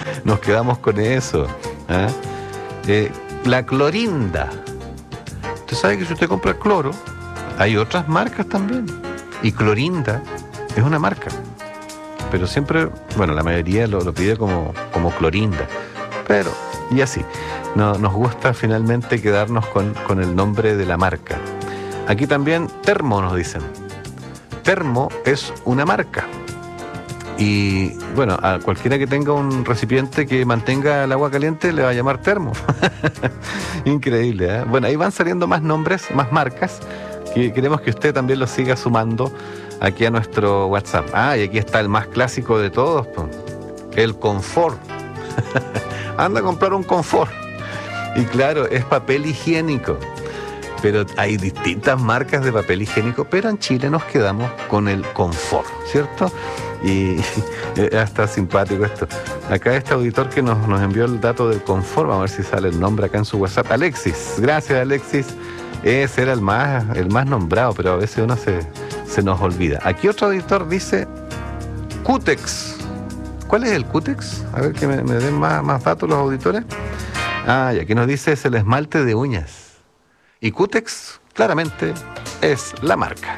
Nos quedamos con eso. ¿Ah? La Clorinda. Usted sabe que si usted compra cloro, hay otras marcas también. Y Clorinda es una marca. Pero siempre, bueno, la mayoría lo pide como Clorinda. Pero, y así. No, nos gusta finalmente quedarnos con el nombre de la marca. Aquí también Termo nos dicen. Termo es una marca. Y bueno, a cualquiera que tenga un recipiente que mantenga el agua caliente le va a llamar termo. Increíble, ¿eh? Bueno, ahí van saliendo más nombres, más marcas, que queremos que usted también los siga sumando aquí a nuestro WhatsApp. Ah, y aquí está el más clásico de todos, pues, el confort. Anda a comprar un confort. Y claro, es papel higiénico. Pero hay distintas marcas de papel higiénico, pero en Chile nos quedamos con el confort, ¿cierto? Y está simpático esto. Acá este auditor que nos envió el dato del confort, vamos a ver si sale el nombre acá en su WhatsApp. Alexis, gracias Alexis. Ese era el más nombrado, pero a veces uno se nos olvida. Aquí otro auditor dice Cutex. ¿Cuál es el Cutex? A ver que me den más datos los auditores. Ah, y aquí nos dice es el esmalte de uñas. Y Cutex, claramente, es la marca.